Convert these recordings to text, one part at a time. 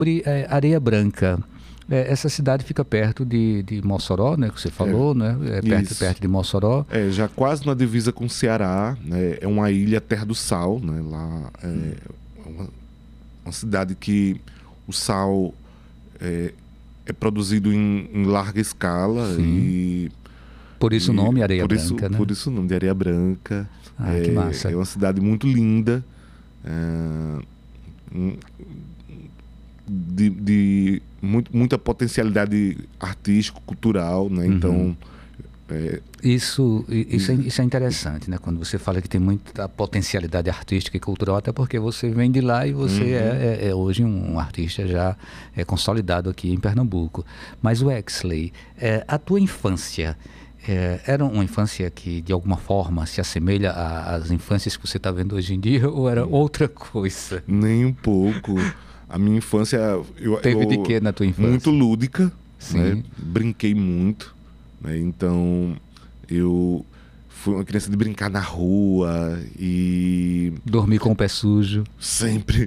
Areia Branca. Essa cidade fica perto de Mossoró, né? Que você falou, né? Isso. Perto de Mossoró. Já quase na divisa com o Ceará, né? É uma ilha Terra do Sal, né? Lá uma cidade que o sal é produzido em larga escala Sim. Por isso o nome Areia Branca, né? por isso o nome de Areia Branca. Que massa. É uma cidade muito linda, muita potencialidade artístico-cultural, né? Então, Isso é interessante, né? Quando você fala que tem muita potencialidade artística e cultural, até porque você vem de lá e você é hoje um artista já consolidado aqui em Pernambuco. Mas o Exley, a tua infância era uma infância que de alguma forma se assemelha às infâncias que você está vendo hoje em dia, ou era outra coisa? nem um pouco. A minha infância, Teve de quê na tua infância? muito lúdica, né? Sim. Brinquei muito, né? Então eu fui uma criança de brincar na rua e Dormir com o pé sujo. sempre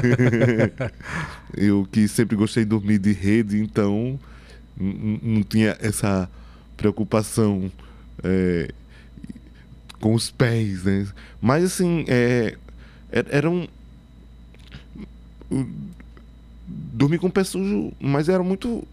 eu que sempre gostei de dormir de rede, então não tinha essa preocupação com os pés, né? Mas assim, era um dormir com o pé sujo, mas era muito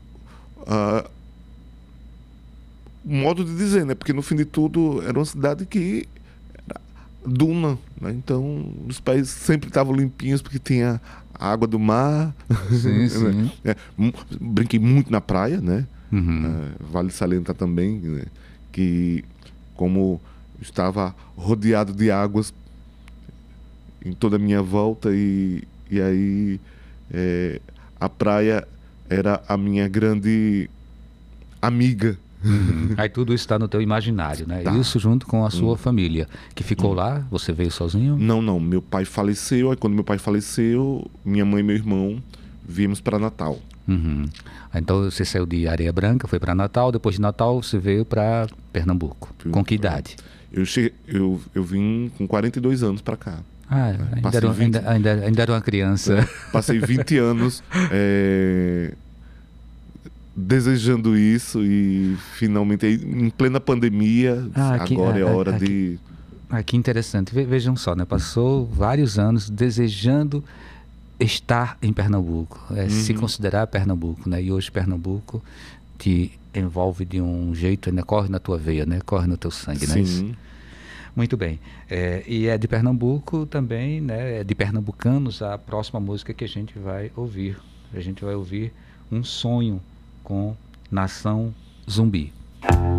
modo de dizer, né? Porque no fim de tudo era uma cidade que era duna, né? Então os pés sempre estavam limpinhos porque tinha a água do mar. Sim, sim. Brinquei muito na praia, né? Uhum. Vale salientar também, né, que como estava rodeado de águas em toda a minha volta e aí a praia era a minha grande amiga. Aí tudo isso está no teu imaginário, né? Tá. Isso junto com a sua família, que ficou lá, você veio sozinho? Não. Meu pai faleceu. Aí quando meu pai faleceu, minha mãe e meu irmão viemos para Natal. Uhum. Então você saiu de Areia Branca, foi para Natal, depois de Natal você veio para Pernambuco. Com que idade? Eu vim com 42 anos para cá. Ainda era uma criança. Passei 20 anos desejando isso e finalmente, em plena pandemia, agora é hora de... Que interessante. Vejam só, né? Passou vários anos desejando estar em Pernambuco, se considerar Pernambuco, né? E hoje Pernambuco te envolve de um jeito, né? Corre na tua veia, né? Corre no teu sangue, né? Sim. Muito bem. E é de Pernambuco também, né? É de pernambucanos a próxima música que a gente vai ouvir. A gente vai ouvir Um Sonho com Nação Zumbi.